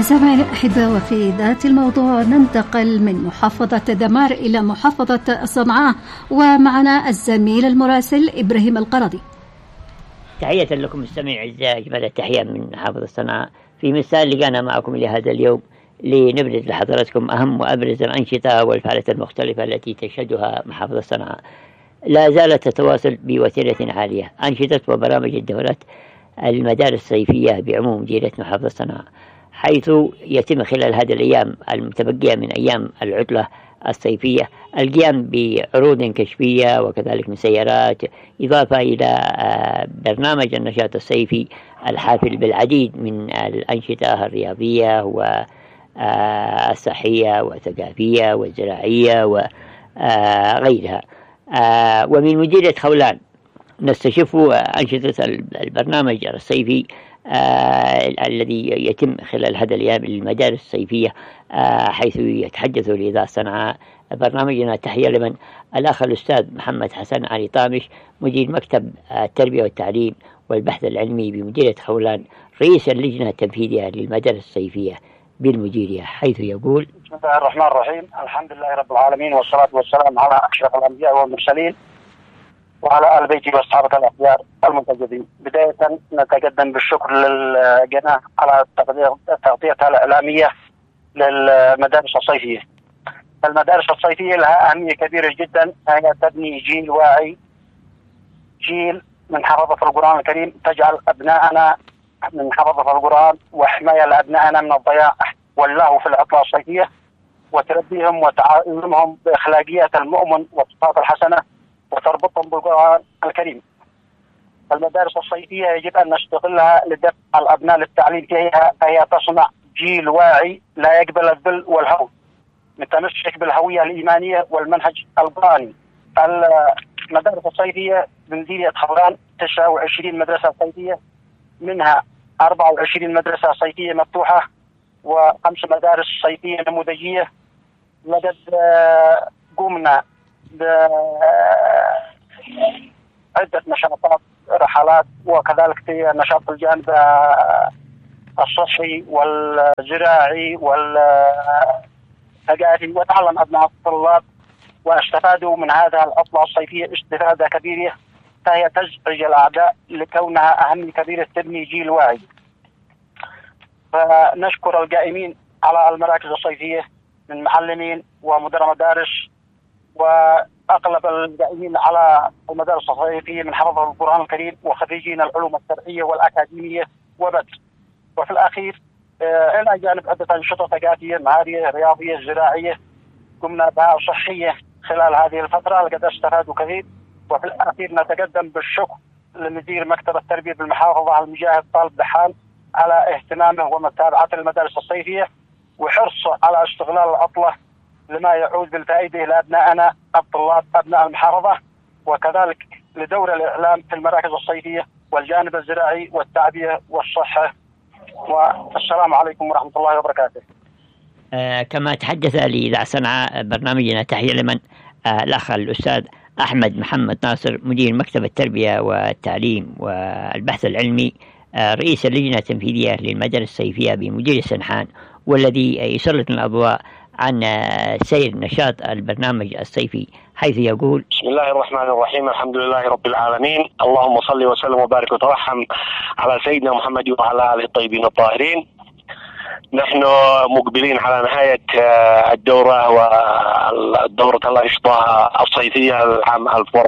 أعزائي الأحبة، وفي ذات الموضوع ننتقل من محافظة دمار إلى محافظة صنعاء، ومعنا الزميل المراسل إبراهيم القرضي. تحية لكم مستمعي أعزائي، أجمل التحية من محافظة صنعاء. في مثال لقانا معكم لهذا اليوم لنبرز لحضراتكم أهم وأبرز الأنشطة والفعاليات المختلفة التي تشهدها محافظة صنعاء. لا زالت تتواصل بوتيرة عالية أنشطة وبرامج الدورات المدارس الصيفية بعموم مديرية محافظة صنعاء، حيث يتم خلال هذه الأيام المتبقية من أيام العطلة الصيفية القيام بعروض كشفية وكذلك مسيرات، إضافة إلى برنامج النشاط الصيفي الحافل بالعديد من الأنشطة الرياضية والصحية والثقافية والزراعية وغيرها. ومن مديرية خولان نستشف أنشطة البرنامج الصيفي الذي يتم خلال هذا الأيام للمدارس الصيفية، حيث يتحدث لإذاعة صنعاء برنامجنا تحية لمن الأخ الأستاذ محمد حسن علي طامش، مدير مكتب التربية والتعليم والبحث العلمي بمديرية خولان، رئيس اللجنة التنفيذية للمدارس الصيفية بالمديرية، حيث يقول: بسم الله الرحمن الرحيم، الحمد لله رب العالمين، والصلاة والسلام على أشرف الأنبياء والمرسلين وعلى آل بيته وأصحابه الأخيار المنتجبين. بداية نتقدم بالشكر للجناح على تغطيتها الإعلامية للمدارس الصيفية. المدارس الصيفية لها أهمية كبيرة جدا، هي تبني جيل واعي، جيل من حفظة القرآن الكريم، تجعل أبناءنا من حفظة القرآن وحماية لأبنائنا من الضياع واللهو في العطلة الصيفية، وتربيهم وتعلمهم بأخلاقيات المؤمن والصفات الحسنة وتربطهم بالقرآن الكريم. المدارس الصيفية يجب أن نستغلها لدفع الأبناء للتعليم فيها، فهي تصنع جيل واعي لا يقبل الذل والهوى، متمسك بالهوية الإيمانية والمنهج القرآني. المدارس الصيفية بمديرية خولان 29 مدرسة صيفية، منها 24 مدرسة صيفية مفتوحة و5 مدارس صيفية نموذجية. لقد قمنا بعدة نشاطات، رحلات، وكذلك في نشاط الجانب الصحي والزراعي والثقافي، وتعلم أبناء الطلاب واستفادوا من هذا العطلة الصيفية استفادة كبيرة، فهي تزعج الأعداء لكونها أهم كبيرة تبني جيل واعي. فنشكر القائمين على المراكز الصيفية من معلمين ومدراء مدارس، وأغلب القائمين على المدارس الصيفية من حفظة القرآن الكريم وخريجين العلوم الشرعية والأكاديمية وبدء. وفي الأخير إلى جانب عدة أنشطة ثقافية، مهارية، رياضية، زراعية قمنا بها صحية خلال هذه الفترة، لقد استفادوا كثير. وفي الأخير نتقدم بالشكر لمدير مكتب التربية بالمحافظة المجاهد طالب دحان على اهتمامه ومتابعة المدارس الصيفية وحرصه على استغلال العطلة لما يعود بالفائدة لأبنائنا الطلاب أبناء المحافظة، وكذلك لدور الإعلام في المراكز الصيفية والجانب الزراعي والتعبئة والصحة. والسلام عليكم ورحمة الله وبركاته. كما تحدث لإذاعة صنعاء برنامجنا تحية لمن الأخ الأستاذ أحمد محمد ناصر، مدير مكتب التربية والتعليم والبحث العلمي، رئيس اللجنة التنفيذية للمدارس الصيفية بمديرية سنحان، والذي يسلط الأضواء عن سير نشاط البرنامج الصيفي، حيث يقول: بسم الله الرحمن الرحيم، الحمد لله رب العالمين، اللهم صل وسلم وبارك وترحم على سيدنا محمد وعلى آله الطيبين الطاهرين. نحن مقبلين على نهاية الدورة والدورة الأنشطة الصيفية العام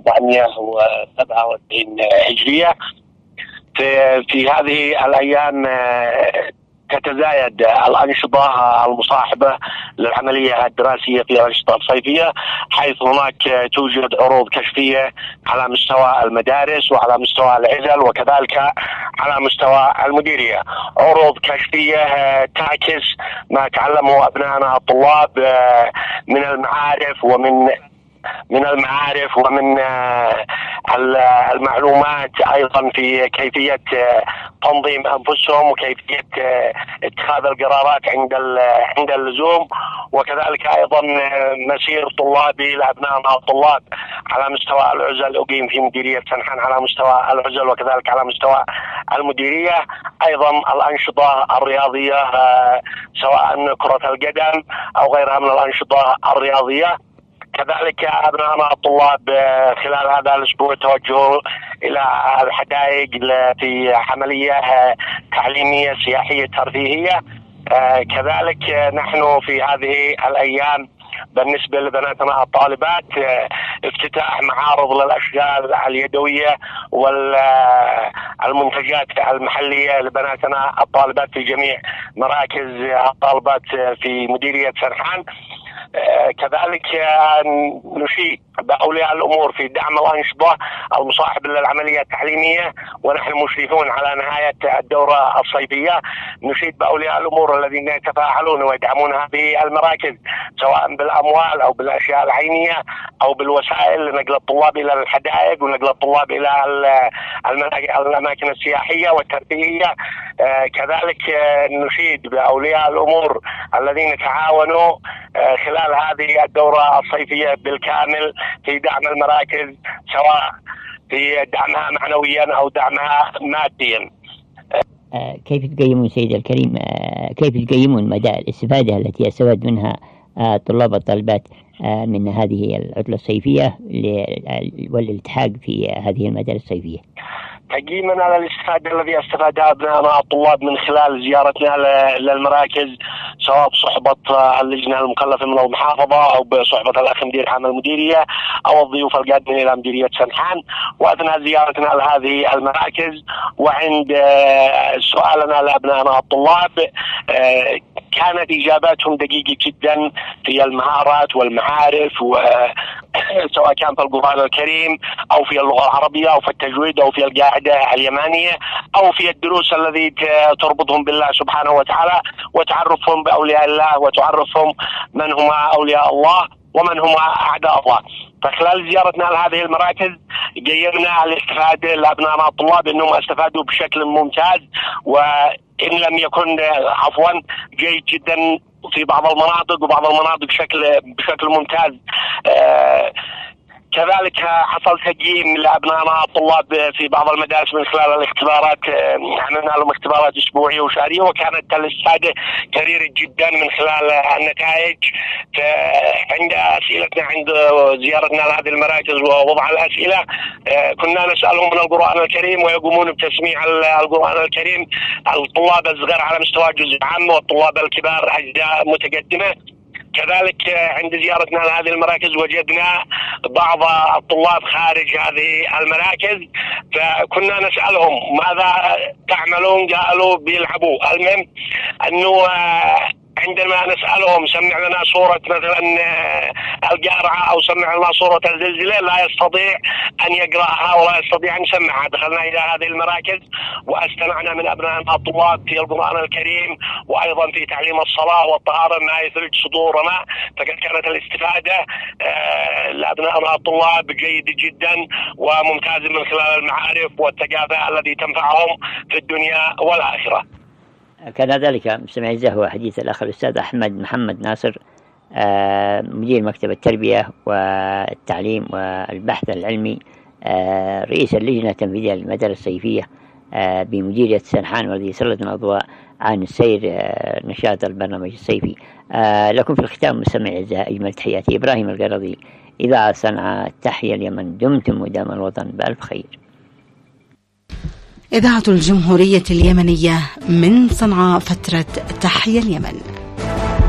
1497 هجرية. في هذه الأيام تتزايد الأنشطة المصاحبة للعملية الدراسية في الأنشطة الصيفية، حيث هناك توجد عروض كشفية على مستوى المدارس وعلى مستوى العزل وكذلك على مستوى المديرية. عروض كشفية تعكس ما تعلمه أبنائنا الطلاب من المعارف ومن المعلومات أيضا في كيفية تنظيم أنفسهم وكيفية اتخاذ القرارات عند اللزوم، وكذلك أيضا مسير طلابي لأبنائنا الطلاب على مستوى العزل أقيم في مديرية سنحان على مستوى العزل وكذلك على مستوى المديرية. أيضا الأنشطة الرياضية سواء كرة القدم أو غيرها من الأنشطة الرياضية. كذلك أبنائنا الطلاب خلال هذا الأسبوع توجهوا إلى الحدائق في عملية تعليمية سياحية ترفيهية. كذلك نحن في هذه الأيام بالنسبة لبناتنا الطالبات افتتاح معارض للأشغال اليدوية والمنتجات المحلية لبناتنا الطالبات في جميع مراكز الطالبات في مديرية سنحان. كذلك نشيد بأولياء الأمور في دعم الأنشطة المصاحبة للعملية التعليمية، ونحن مشرفون على نهاية الدورة الصيفية. نشيد بأولياء الأمور الذين يتفاعلون ويدعمون هذه المراكز سواء بالأموال أو بالأشياء العينية أو بالوسائل لنقل الطلاب إلى الحدائق ونقل الطلاب إلى الأماكن السياحية والترفيهية. كذلك نشيد بأولياء الأمور الذين تعاونوا خلال هذه الدورة الصيفية بالكامل في دعم المراكز سواء في دعمها معنويا أو دعمها ماديا. كيف تقيمون سيد الكريم كيف تقيمون مدى الاستفادة التي استفاد منها طلاب والطالبات من هذه العطلة الصيفية والالتحاق في هذه المدارس الصيفية؟ تقييما على الاستفادة الذي استفادها أبنائنا الطلاب من خلال زيارتنا للمراكز سواء بصحبة اللجنة المكلفة من المحافظة أو بصحبة الأخ مدير عام المديرية أو الضيوف القادمين إلى مديرية سنحان، وأثناء زيارتنا لهذه المراكز وعند سؤالنا لأبنائنا الطلاب كانت إجاباتهم دقيقة جدا في المهارات والمعارف سواء كان في القرآن الكريم أو في اللغة العربية أو في التجويد أو في القاعدة اليمانية أو في الدروس التي تربطهم بالله سبحانه وتعالى وتعرفهم بأولياء الله وتعرفهم من هم أولياء الله ومن هم أعداء الله. فخلال زيارتنا لهذه المراكز قيمنا الاستفادة لأبنائنا الطلاب أنهم استفادوا بشكل ممتاز، وإن لم يكن جيد جدا في بعض المناطق وبعض المناطق بشكل ممتاز. كذلك حصل تقييم لأبنائنا الطلاب في بعض المدارس من خلال الاختبارات، عملنا لهم اختبارات أسبوعية وشهرية وكانت الاستفادة كبيرة جدا من خلال النتائج. عند أسئلتنا عند زيارتنا لهذه المراكز ووضع الأسئلة كنا نسألهم من القرآن الكريم ويقومون بتسميع القرآن الكريم الطلاب الصغار على مستوى جزء عام والطلاب الكبار أجزاء متقدمة. كذلك عند زيارتنا لهذه المراكز وجدنا بعض الطلاب خارج هذه المراكز فكنا نسألهم ماذا تعملون؟ قالوا بيلعبوا. المهم أنه عندما نسألهم سمع لنا صورة مثلا القارعة أو سمع لنا صورة الزلزلة لا يستطيع أن يقرأها ولا يستطيع أن يسمعها. دخلنا إلى هذه المراكز واستمعنا من أبنائنا الطلاب في القرآن الكريم وأيضا في تعليم الصلاة والطهارة ما يثلج صدورنا. فقد كانت الاستفادة لأبنائنا الطلاب جيدة جدا وممتازة من خلال المعارف والثقافة التي تنفعهم في الدنيا والآخرة. كان ذلك مستمعي الزهوة حديث الأخ الأستاذ أحمد محمد ناصر مدير مكتب التربية والتعليم والبحث العلمي رئيس اللجنة التنفيذية للمدارس الصيفية بمديرية سنحان، والذي سلطنا الأضواء عن السير نشاط البرنامج الصيفي. لكم في الختام مستمعي الزهوة أجمل تحياتي إبراهيم القرضي، إذاعة صنعاء، تحيا اليمن، دمتم ودام الوطن بألف خير. إذاعة الجمهورية اليمنية من صنعاء، فترة تحيا اليمن.